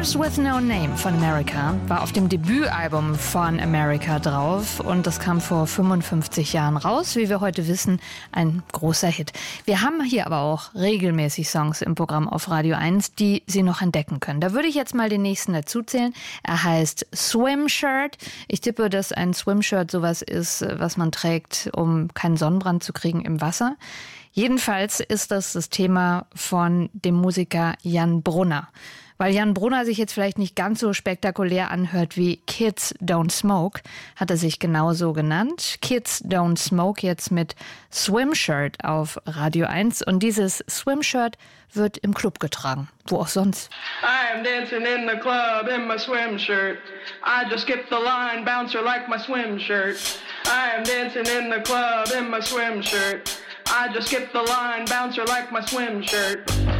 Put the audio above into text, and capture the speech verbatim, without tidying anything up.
Girls with No Name von America war auf dem Debütalbum von America drauf und das kam vor fünfundfünfzig Jahren raus, wie wir heute wissen, ein großer Hit. Wir haben hier aber auch regelmäßig Songs im Programm auf Radio eins, die Sie noch entdecken können. Da würde ich jetzt mal den nächsten dazuzählen. Er heißt Swimshirt. Ich tippe, dass ein Swimshirt sowas ist, was man trägt, um keinen Sonnenbrand zu kriegen im Wasser. Jedenfalls ist das das Thema von dem Musiker Jan Brunner. Weil Jan Brunner sich jetzt vielleicht nicht ganz so spektakulär anhört wie Kids Don't Smoke, hat er sich genauso genannt. Kids Don't Smoke jetzt mit Swimshirt auf Radio eins. Und dieses Swimshirt wird im Club getragen. Wo auch sonst. I am dancing in the club in my swimshirt. I just skip the line, bouncer like my swimshirt. I am dancing in the club in my swimshirt. I just skip the line, bouncer like my swim shirt.